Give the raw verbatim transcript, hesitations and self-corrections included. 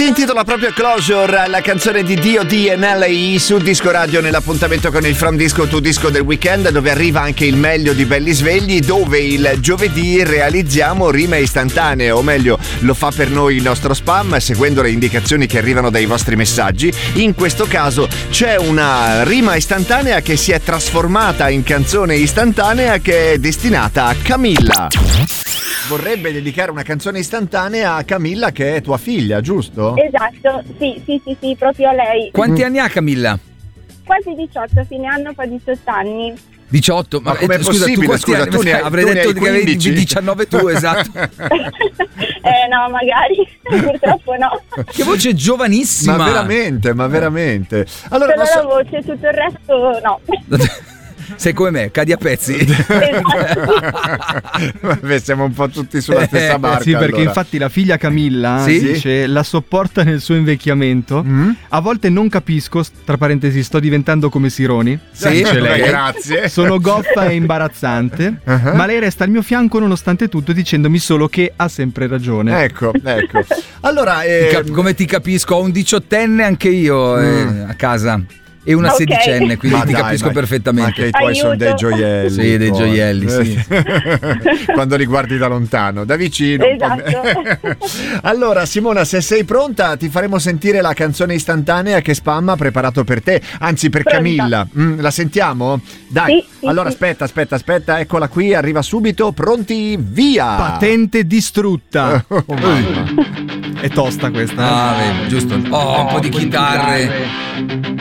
Si intitola proprio Closure, la canzone di D O D e Nelly su Disco Radio, nell'appuntamento con il From Disco to Disco del weekend, dove arriva anche il meglio di Belli Svegli, dove il giovedì realizziamo rime istantanee, o meglio lo fa per noi il nostro spam seguendo le indicazioni che arrivano dai vostri messaggi. In questo caso c'è una rima istantanea che si è trasformata in canzone istantanea, che è destinata a Camilla. Vorrebbe dedicare una canzone istantanea a Camilla, che è tua figlia, giusto? Esatto, sì, sì, sì, sì, proprio a lei. Quanti anni ha Camilla? Quasi diciotto, a fine anno fa diciotto anni. diciotto? Ma, Ma com'è eh, scusa, possibile? tu quanti Scusa, anni? tu ne hai- avrei tu ne detto hai che avevi quindici? diciannove tu, esatto. Eh no, magari, purtroppo no. Che voce giovanissima. Ma veramente, ma veramente. Allora, Solo posso- la voce, tutto il resto no. Sei come me, cadi a pezzi. Esatto. Vabbè, siamo un po' tutti sulla stessa Eh, barca. Sì, perché allora. infatti la figlia Camilla Sì? dice la sopporta nel suo invecchiamento. Mm? A volte non capisco, tra parentesi, sto diventando come Sironi. Sì, dice lei. Grazie. Sono goffa e imbarazzante, Uh-huh. ma lei resta al mio fianco nonostante tutto, dicendomi solo che ha sempre ragione. Ecco, ecco. Allora, Ti eh, cap- come ti capisco, ho un diciottenne anche io eh, Mm. a casa e una Ok. sedicenne, quindi ma ti dai, capisco ma- perfettamente. Ma che i tuoi Aiuto. sono dei gioielli. Sì, dei poi. gioielli, sì. Quando li guardi da lontano, da vicino. un po' Esatto. me- Allora, Simona, se sei pronta, ti faremo sentire la canzone istantanea che Spam ha preparato per te, anzi per Pronta. Camilla. Mm, la sentiamo? Dai. Sì, sì, allora, sì. aspetta, aspetta, aspetta, eccola qui, arriva subito. Pronti? Via! Patente distrutta. Oh, mamma. È tosta questa. Ah, vedi, giusto. Oh, un po' di chitarre.